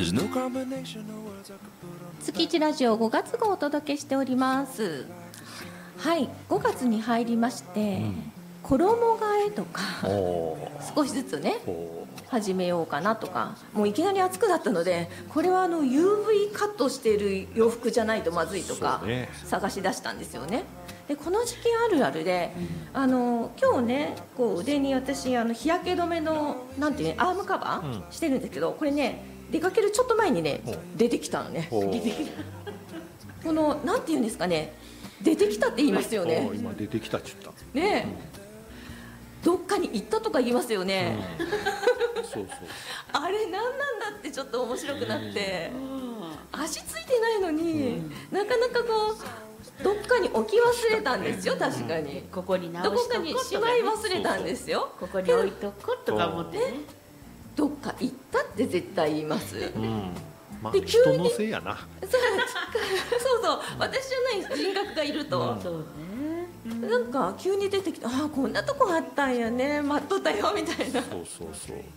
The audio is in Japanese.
月一ラジオ5月号をお届けしております。はい、5月に入りまして、衣替えとか少しずつね始めようかなとか、もういきなり暑くなったので、これはUV カットしている洋服じゃないとまずいとか探し出したんですよね。でこの時期あるあるで、今日ねこう腕に私日焼け止めのなんていう、ね、アームカバーしてるんですけど、これね出かけるちょっと前にね出てきたのね。このなんていうんですかね、出てきたって言いますよね。 今出てきたって言ったね、どっかに行ったとか言いますよね。 そうあれ何なんだってちょっと面白くなって、足ついてないのに、なかなかこうどっかに置き忘れたんですよ。確かにここに直どこかしとこうとかね、 にしまい忘れたんですよ。 ここに置いとこうとか思ってね。 どっか行ったって絶対言います。 まあで急に人のせいやな。 そうそう、私じゃない人格がいると、 そうね。 なんか急に出てきて、ああこんなとこあったんやね、待っとったよみたいな。 そう